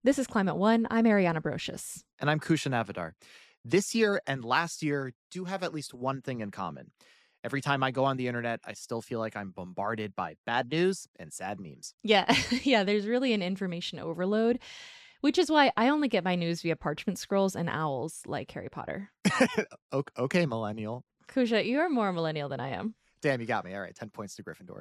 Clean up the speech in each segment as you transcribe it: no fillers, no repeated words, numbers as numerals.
This is Climate One. I'm Ariana Brocious. And I'm Kushan Avidar. This year and last year do have at least one thing in common. Every time I go on the internet, I still feel like I'm bombarded by bad news and sad memes. Yeah, yeah, there's really an information overload, which is why I only get my news via parchment scrolls and owls like Harry Potter. Okay, millennial. Kusha, you're more millennial than I am. Damn, you got me. All right, 10 points to Gryffindor.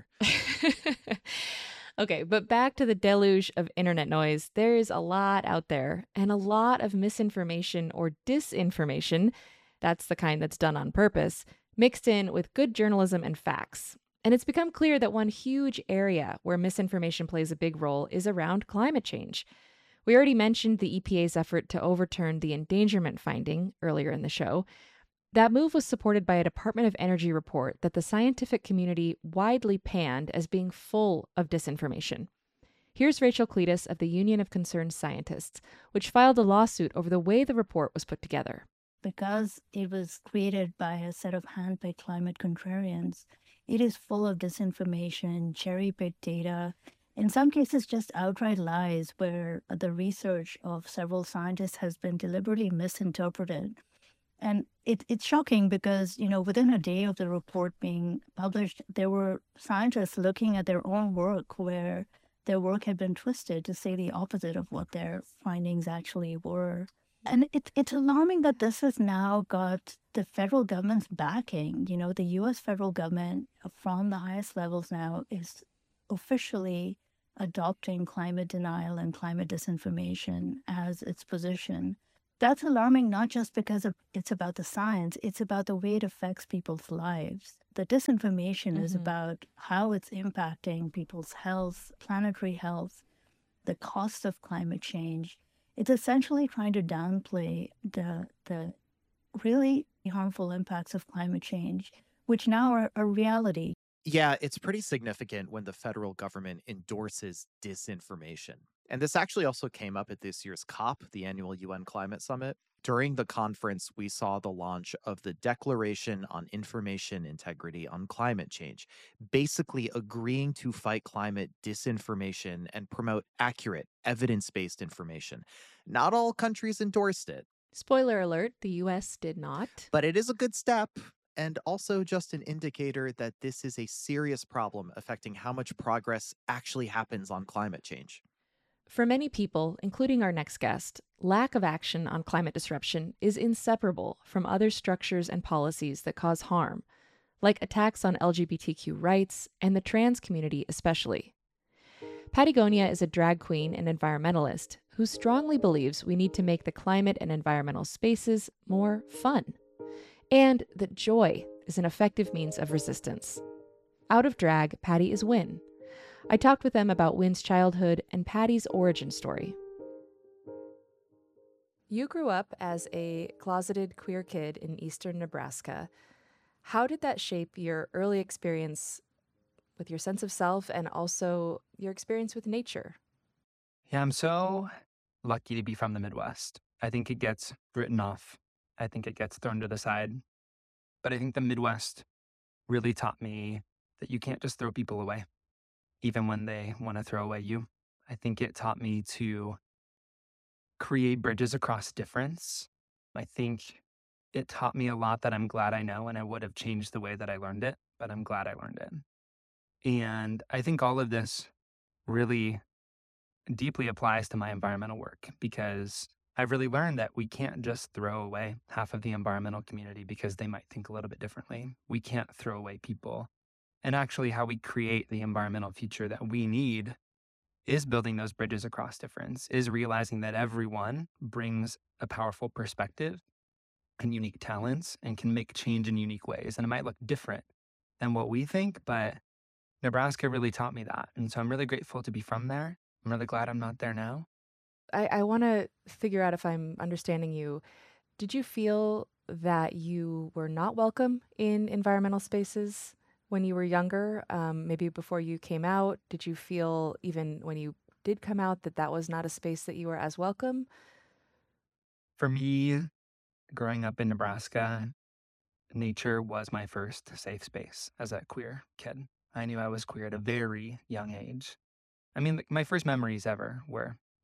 Okay, but back to the deluge of internet noise. There is a lot out there and a lot of misinformation or disinformation. That's the kind that's done on purpose, mixed in with good journalism and facts. And it's become clear that one huge area where misinformation plays a big role is around climate change. We already mentioned the EPA's effort to overturn the endangerment finding earlier in the show. That move was supported by a Department of Energy report that the scientific community widely panned as being full of disinformation. Here's Rachel Cletus of the Union of Concerned Scientists, which filed a lawsuit over the way the report was put together. Because it was created by a set of handpicked climate contrarians, it is full of disinformation, cherry-picked data, in some cases just outright lies where the research of several scientists has been deliberately misinterpreted. And it's shocking because, within a day of the report being published, there were scientists looking at their own work where their work had been twisted to say the opposite of what their findings actually were. And it's alarming that this has now got the federal government's backing. The U.S. federal government from the highest levels now is officially adopting climate denial and climate disinformation as its position. That's alarming, not just because it's about the science, it's about the way it affects people's lives. The disinformation is about how it's impacting people's health, planetary health, the cost of climate change. It's essentially trying to downplay the really harmful impacts of climate change, which now are a reality. Yeah, it's pretty significant when the federal government endorses disinformation. And this actually also came up at this year's COP, the annual UN Climate Summit. During the conference, we saw the launch of the Declaration on Information Integrity on Climate Change, basically agreeing to fight climate disinformation and promote accurate, evidence-based information. Not all countries endorsed it. Spoiler alert, the U.S. did not. But it is a good step, and also just an indicator that this is a serious problem affecting how much progress actually happens on climate change. For many people, including our next guest, lack of action on climate disruption is inseparable from other structures and policies that cause harm, like attacks on LGBTQ rights and the trans community especially. Patagonia is a drag queen and environmentalist who strongly believes we need to make the climate and environmental spaces more fun, and that joy is an effective means of resistance. Out of drag, Patty is Win. I talked with them about Win's childhood and Patty's origin story. You grew up as a closeted queer kid in eastern Nebraska. How did that shape your early experience with your sense of self and also your experience with nature? Yeah, I'm so lucky to be from the Midwest. I think it gets written off. I think it gets thrown to the side. But I think the Midwest really taught me that you can't just throw people away, even when they want to throw away you. I think it taught me to create bridges across difference. I think it taught me a lot that I'm glad I know, and I would have changed the way that I learned it, but I'm glad I learned it. And I think all of this really deeply applies to my environmental work because I've really learned that we can't just throw away half of the environmental community because they might think a little bit differently. We can't throw away people. And actually, how we create the environmental future that we need is building those bridges across difference, is realizing that everyone brings a powerful perspective and unique talents and can make change in unique ways. And it might look different than what we think, but Nebraska really taught me that. And so I'm really grateful to be from there. I'm really glad I'm not there now. I want to figure out if I'm understanding you. Did you feel that you were not welcome in environmental spaces when you were younger, maybe before you came out? Did you feel even when you did come out that that was not a space that you were as welcome? For me, growing up in Nebraska, nature was my first safe space as a queer kid. I knew I was queer at a very young age. I mean, my first memories ever were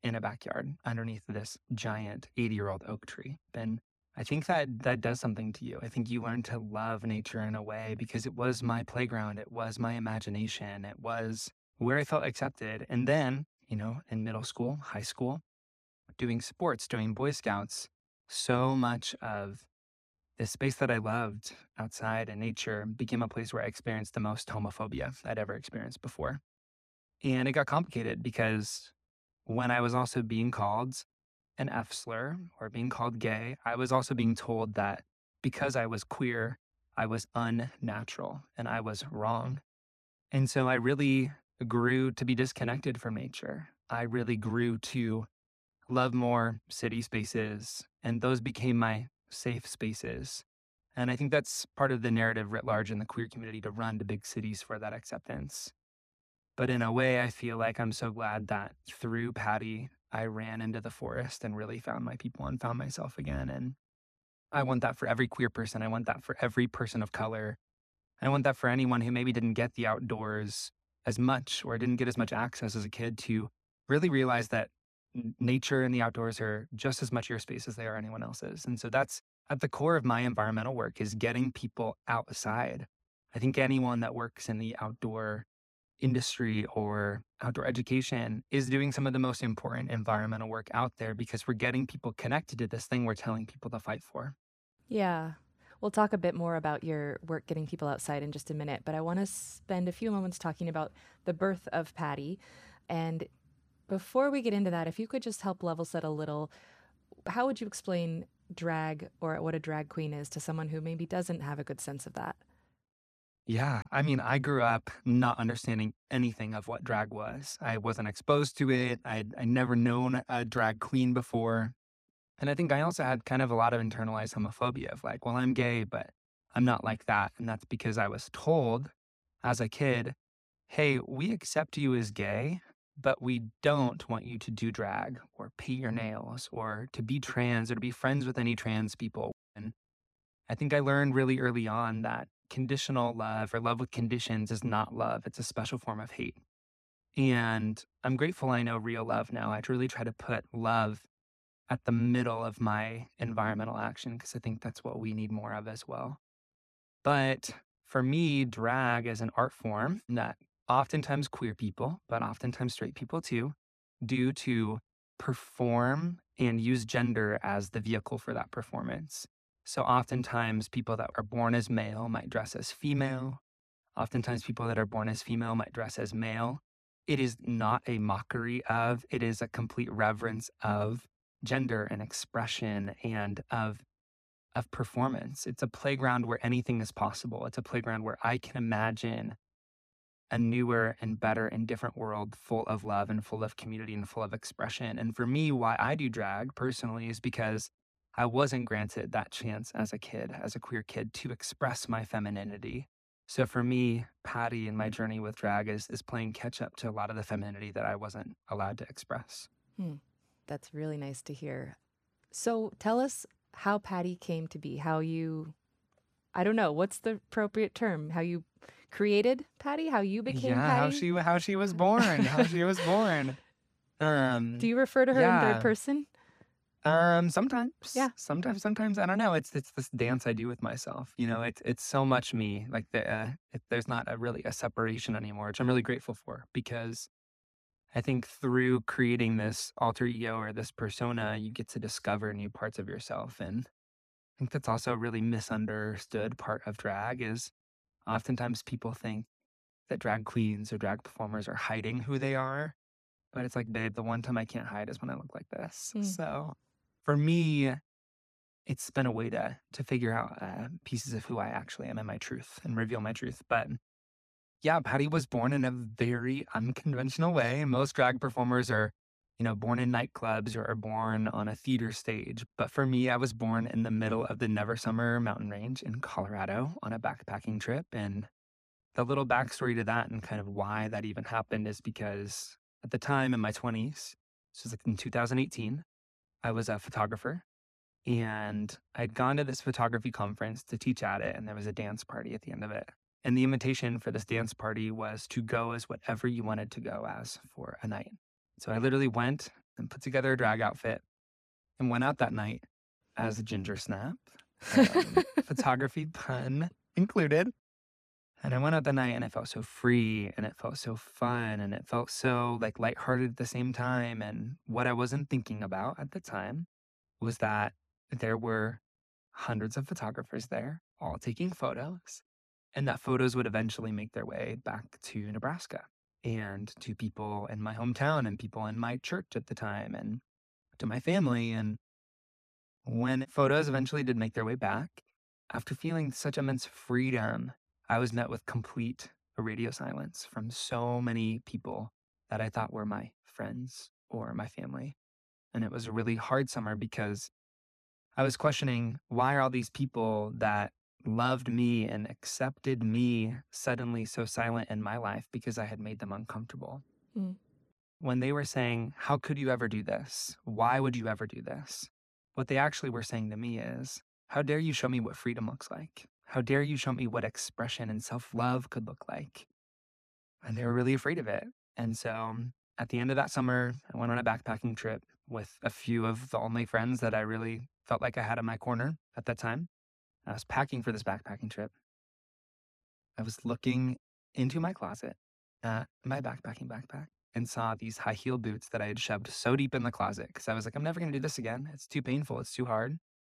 in a backyard underneath this giant 80-year-old oak tree. And I think that does something to you. I think you learn to love nature in a way because it was my playground. It was my imagination. It was where I felt accepted. And then, in middle school, high school, doing sports, doing Boy Scouts, so much of the space that I loved outside in nature became a place where I experienced the most homophobia I'd ever experienced before. And it got complicated because when I was also being called an F slur or being called gay, I was also being told that because I was queer, I was unnatural and I was wrong. And so I really grew to be disconnected from nature. I really grew to love more city spaces, and those became my safe spaces. And I think that's part of the narrative writ large in the queer community, to run to big cities for that acceptance. But in a way, I feel like I'm so glad that through Patty, I ran into the forest and really found my people and found myself again. And I want that for every queer person. I want that for every person of color. I want that for anyone who maybe didn't get the outdoors as much or didn't get as much access as a kid, to really realize that nature and the outdoors are just as much your space as they are anyone else's. And so that's at the core of my environmental work, is getting people outside. I think anyone that works in the outdoor industry or outdoor education is doing some of the most important environmental work out there, because we're getting people connected to this thing we're telling people to fight for. Yeah. We'll talk a bit more about your work getting people outside in just a minute, but I want to spend a few moments talking about the birth of Patty. And before we get into that, if you could just help level set a little, how would you explain drag, or what a drag queen is, to someone who maybe doesn't have a good sense of that? Yeah, I mean, I grew up not understanding anything of what drag was. I wasn't exposed to it. I'd never known a drag queen before. And I think I also had kind of a lot of internalized homophobia of like, well, I'm gay, but I'm not like that. And that's because I was told as a kid, hey, we accept you as gay, but we don't want you to do drag or paint your nails or to be trans or to be friends with any trans people. And I think I learned really early on that conditional love, or love with conditions, is not love. It's a special form of hate. And I'm grateful I know real love now. I truly try to put love at the middle of my environmental action, because I think that's what we need more of as well. But for me, drag is an art form that oftentimes queer people, but oftentimes straight people too, do to perform and use gender as the vehicle for that performance. So oftentimes people that are born as male might dress as female. Oftentimes people that are born as female might dress as male. It is not a mockery of, it is a complete reverence of gender and expression and of performance. It's a playground where anything is possible. It's a playground where I can imagine a newer and better and different world full of love and full of community and full of expression. And for me, why I do drag personally is because I wasn't granted that chance as a kid, as a queer kid, to express my femininity. So for me, Patty and my journey with drag is playing catch up to a lot of the femininity that I wasn't allowed to express. That's really nice to hear. So tell us how Patty came to be, how you, I don't know, what's the appropriate term? How you created Patty? How you became Yeah, Patty? how she was born, how she was born. Do you refer to her in third Yeah. person? Sometimes. Yeah. Sometimes. I don't know. It's this dance I do with myself. It's so much me. Like there's not really a separation anymore, which I'm really grateful for, because I think through creating this alter ego or this persona, you get to discover new parts of yourself. And I think that's also a really misunderstood part of drag, is oftentimes people think that drag queens or drag performers are hiding who they are. But it's like, babe, the one time I can't hide is when I look like this. So for me, it's been a way to figure out pieces of who I actually am and my truth and reveal my truth. But yeah, Patty was born in a very unconventional way. Most drag performers are, born in nightclubs or are born on a theater stage. But for me, I was born in the middle of the Never Summer mountain range in Colorado on a backpacking trip. And the little backstory to that and kind of why that even happened is because at the time in my 20s, this was like in 2018, I was a photographer, and I'd gone to this photography conference to teach at it, and there was a dance party at the end of it. And the invitation for this dance party was to go as whatever you wanted to go as for a night. So I literally went and put together a drag outfit and went out that night as a ginger snap, photography pun included. And I went out that night and I felt so free and it felt so fun and it felt so like lighthearted at the same time. And what I wasn't thinking about at the time was that there were hundreds of photographers there, all taking photos, and that photos would eventually make their way back to Nebraska and to people in my hometown and people in my church at the time and to my family. And when photos eventually did make their way back, after feeling such immense freedom, I was met with complete radio silence from so many people that I thought were my friends or my family. And it was a really hard summer because I was questioning, why are all these people that loved me and accepted me suddenly so silent in my life because I had made them uncomfortable? Mm. When they were saying, how could you ever do this? Why would you ever do this? What they actually were saying to me is, how dare you show me what freedom looks like? How dare you show me what expression and self-love could look like? And they were really afraid of it. And so at the end of that summer, I went on a backpacking trip with a few of the only friends that I really felt like I had in my corner at that time. I was packing for this backpacking trip. I was looking into my closet at my backpacking backpack and saw these high heel boots that I had shoved so deep in the closet because I was like, I'm never going to do this again. It's too painful. It's too hard.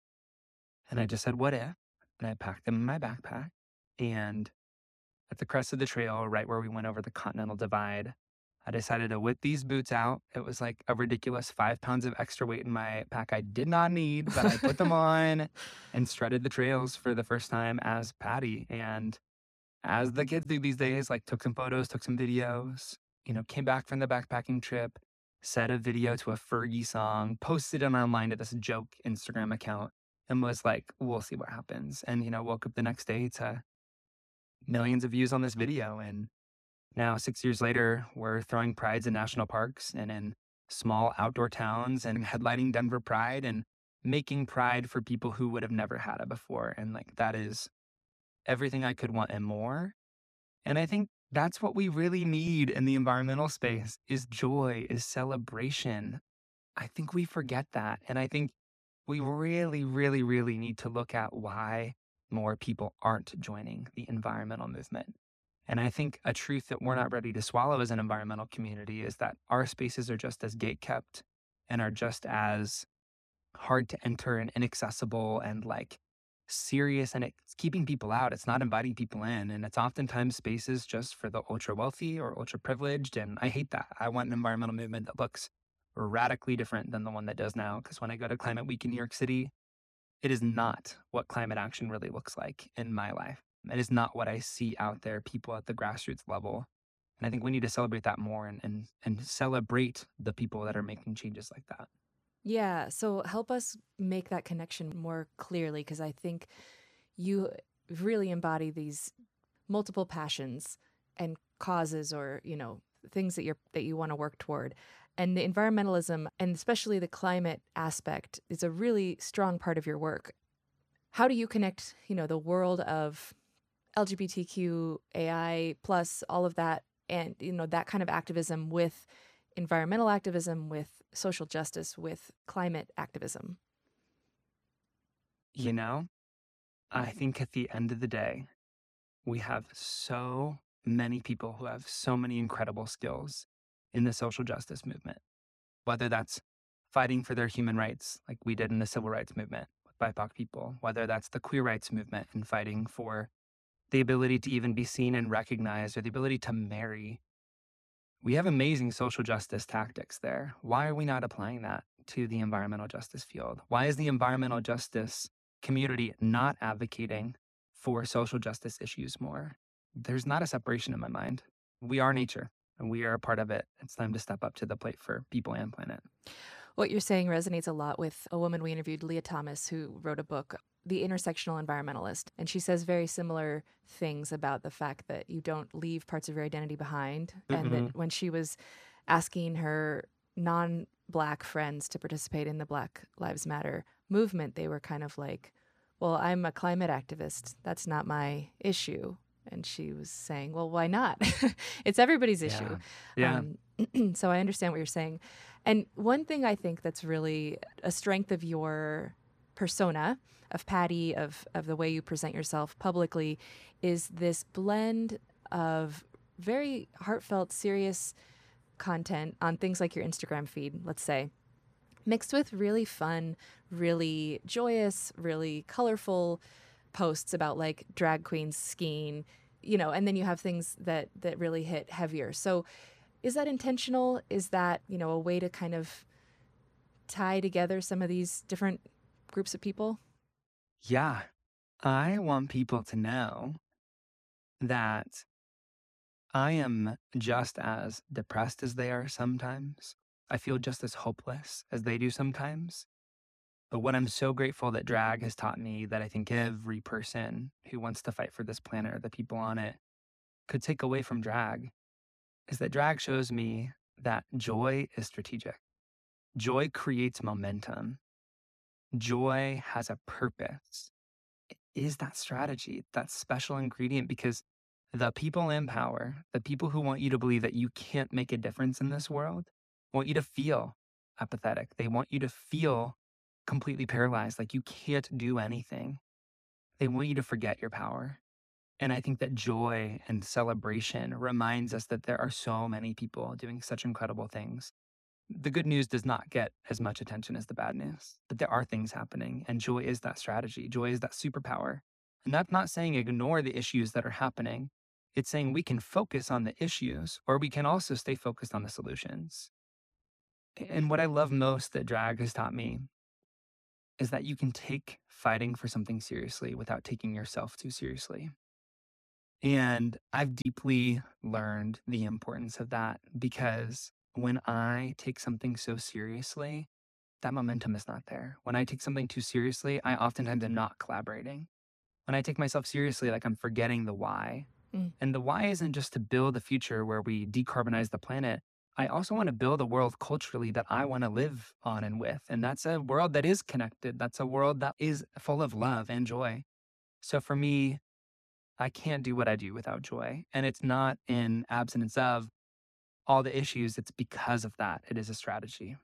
And I just said, what if? And I packed them in my backpack. And at the crest of the trail, right where we went over the Continental Divide, I decided to whip these boots out. It was like a ridiculous 5 pounds of extra weight in my pack I did not need, but I put them on and strutted the trails for the first time as Patty. And as the kids do these days, like took some photos, took some videos, came back from the backpacking trip, set a video to a Fergie song, posted it online to this joke Instagram account, and was like, we'll see what happens. And, woke up the next day to millions of views on this video. And now 6 years later, we're throwing prides in national parks and in small outdoor towns and headlining Denver Pride and making pride for people who would have never had it before. And like, that is everything I could want and more. And I think that's what we really need in the environmental space is joy, is celebration. I think we forget that. And I think we really, really, really need to look at why more people aren't joining the environmental movement. And I think a truth that we're not ready to swallow as an environmental community is that our spaces are just as gatekept and are just as hard to enter and inaccessible and like serious, and it's keeping people out. It's not inviting people in. And it's oftentimes spaces just for the ultra wealthy or ultra privileged. And I hate that. I want an environmental movement that looks radically different than the one that does now. Because when I go to Climate Week in New York City, it is not what climate action really looks like in my life. It is not what I see out there, people at the grassroots level. And I think we need to celebrate that more and celebrate the people that are making changes like that. Yeah, so help us make that connection more clearly, because I think you really embody these multiple passions and causes, or things that you want to work toward. And the environmentalism, and especially the climate aspect, is a really strong part of your work. How do you connect, the world of LGBTQ, AI, plus all of that, and that kind of activism with environmental activism, with social justice, with climate activism? I think at the end of the day, we have so many people who have so many incredible skills in the social justice movement, whether that's fighting for their human rights, like we did in the civil rights movement with BIPOC people, whether that's the queer rights movement and fighting for the ability to even be seen and recognized, or the ability to marry. We have amazing social justice tactics there. Why are we not applying that to the environmental justice field? Why is the environmental justice community not advocating for social justice issues more? There's not a separation in my mind. We are nature and we are a part of it. It's time to step up to the plate for people and planet. What you're saying resonates a lot with a woman we interviewed, Leah Thomas, who wrote a book, The Intersectional Environmentalist. And she says very similar things about the fact that you don't leave parts of your identity behind. And that when she was asking her non-Black friends to participate in the Black Lives Matter movement, they were kind of like, well, I'm a climate activist. That's not my issue. And she was saying, well, why not? It's everybody's issue. Yeah. So I understand what you're saying. And one thing I think that's really a strength of your persona, of Patty, of the way you present yourself publicly, is this blend of very heartfelt, serious content on things like your Instagram feed, let's say, mixed with really fun, really joyous, really colorful posts about like drag queens skiing, and then you have things that really hit heavier. So is that intentional? Is that, a way to kind of tie together some of these different groups of people? Yeah. I want people to know that I am just as depressed as they are sometimes. I feel just as hopeless as they do sometimes. But what I'm so grateful that drag has taught me, that I think every person who wants to fight for this planet or the people on it could take away from drag, is that drag shows me that joy is strategic. Joy creates momentum. Joy has a purpose. It is that strategy, that special ingredient, because the people in power, the people who want you to believe that you can't make a difference in this world, want you to feel apathetic. They want you to feel completely paralyzed, like you can't do anything. They want you to forget your power. And I think that joy and celebration reminds us that there are so many people doing such incredible things. The good news does not get as much attention as the bad news, but there are things happening, and joy is that strategy. Joy is that superpower. And that's not saying ignore the issues that are happening. It's saying we can focus on the issues, or we can also stay focused on the solutions. And what I love most that drag has taught me is that you can take fighting for something seriously without taking yourself too seriously. And I've deeply learned the importance of that, because when I take something so seriously, that momentum is not there. When I take something too seriously, I oftentimes am not collaborating. When I take myself seriously, like I'm forgetting the why. And the why isn't just to build a future where we decarbonize the planet. I also want to build a world culturally that I want to live on and with. And that's a world that is connected. That's a world that is full of love and joy. So for me, I can't do what I do without joy. And it's not in absence of all the issues. It's because of that. It is a strategy.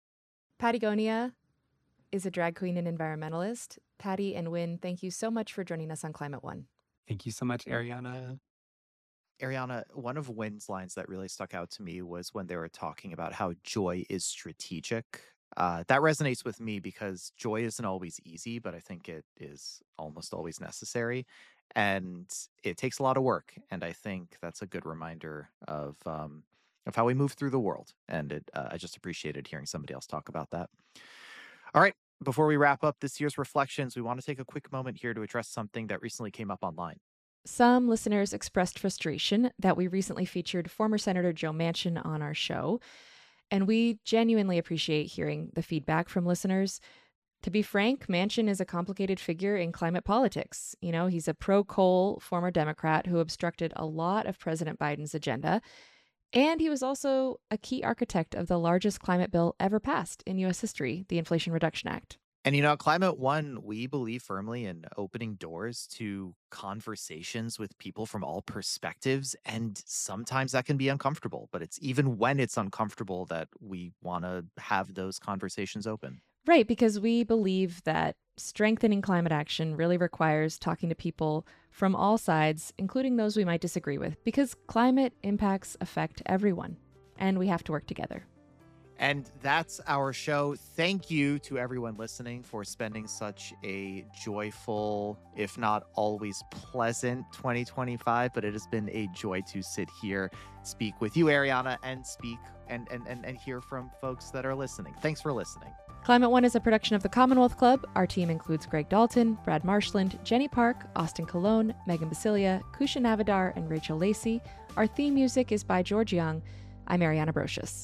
Patagonia is a drag queen and environmentalist. Patty and Wynn, thank you so much for joining us on Climate One. Thank you so much, Ariana. Ariana, one of Wynn's lines that really stuck out to me was when they were talking about how joy is strategic. That resonates with me because joy isn't always easy, but I think it is almost always necessary. And it takes a lot of work. And I think that's a good reminder of how we move through the world. And I just appreciated hearing somebody else talk about that. All right. Before we wrap up this year's reflections, we want to take a quick moment here to address something that recently came up online. Some listeners expressed frustration that we recently featured former Senator Joe Manchin on our show, and we genuinely appreciate hearing the feedback from listeners. To be frank, Manchin is a complicated figure in climate politics. He's a pro-coal former Democrat who obstructed a lot of President Biden's agenda, and he was also a key architect of the largest climate bill ever passed in U.S. history, the Inflation Reduction Act. And, at Climate One, we believe firmly in opening doors to conversations with people from all perspectives. And sometimes that can be uncomfortable, but it's even when it's uncomfortable that we want to have those conversations open. Right, because we believe that strengthening climate action really requires talking to people from all sides, including those we might disagree with, because climate impacts affect everyone, and we have to work together. And that's our show. Thank you to everyone listening for spending such a joyful, if not always pleasant 2025. But it has been a joy to sit here, speak with you, Ariana, and speak and hear from folks that are listening. Thanks for listening. Climate One is a production of the Commonwealth Club. Our team includes Greg Dalton, Brad Marshland, Jenny Park, Austin Colon, Megan Basilia, Kusha Navadar, and Rachel Lacey. Our theme music is by George Young. I'm Ariana Brocious.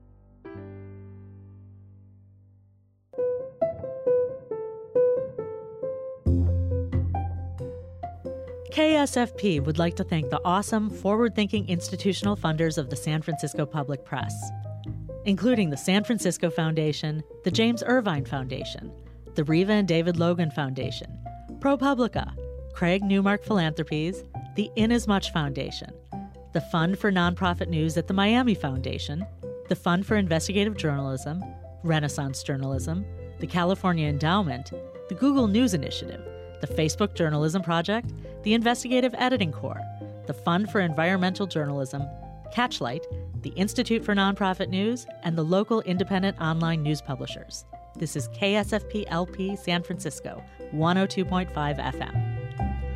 KSFP would like to thank the awesome, forward-thinking institutional funders of the San Francisco Public Press, including the San Francisco Foundation, the James Irvine Foundation, the Riva and David Logan Foundation, ProPublica, Craig Newmark Philanthropies, the Inasmuch Foundation, the Fund for Nonprofit News at the Miami Foundation, the Fund for Investigative Journalism, Renaissance Journalism, the California Endowment, the Google News Initiative, the Facebook Journalism Project, the Investigative Editing Corps, the Fund for Environmental Journalism, Catchlight, the Institute for Nonprofit News, and the local independent online news publishers. This is KSFP LP San Francisco, 102.5 FM.